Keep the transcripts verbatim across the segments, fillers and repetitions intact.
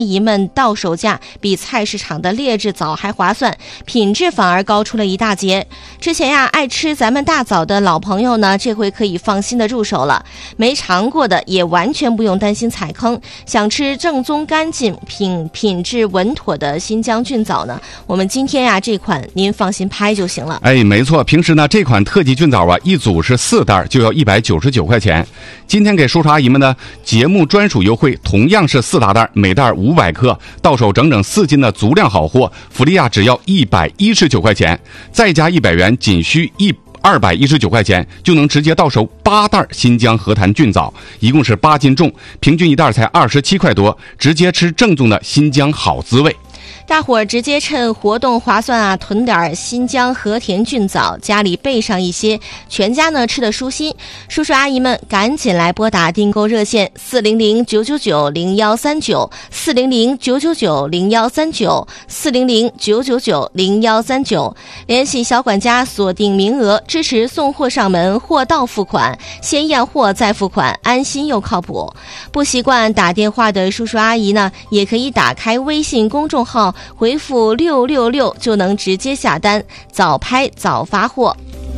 姨们到手价比菜市场的劣质枣还划算，品质反而高出了一大截。之前呀，爱吃咱们大枣的老朋友呢，这回可以放心的入手了。没尝过的也完全不用担心踩坑。想吃正宗干净、品品质稳妥的新疆菌枣呢，我们今天呀这款您放心拍就行了。 哎，没错，平时呢这款特级菌枣啊，一组是四袋，就要一百九十九块钱。今天给叔叔阿姨们呢节目专属优惠，同样是四大袋，每袋五百克，到手整整四斤的足量好货，福利价只要一百一十九块钱，再加一百元，仅需一二百一十九块钱就能直接到手八袋新疆和坛菌枣，一共是八斤重，平均一袋才二十七块多，直接吃正宗的新疆好滋味。 大伙儿直接趁活动划算啊，囤点新疆和田菌枣，家里备上一些，全家呢吃得舒心。叔叔阿姨们赶紧来拨打订购热线四零零九九九零幺三九四零零九九九零幺三九四零零九九九零幺三九，联系小管家锁定名额，支持送货上门，货到付款，先验货再付款，安心又靠谱。不习惯打电话的叔叔阿姨呢，也可以打开微信公众号，回复六六六就能直接下单，早拍早发货。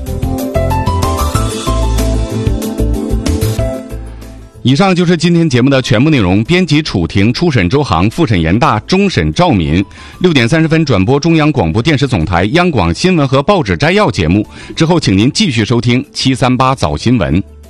以上就是今天节目的全部内容。编辑楚婷，初审周航，复审严大，终审赵敏。六点三十分转播中央广播电视总台央广新闻和报纸摘要节目之后，请您继续收听七三八早新闻。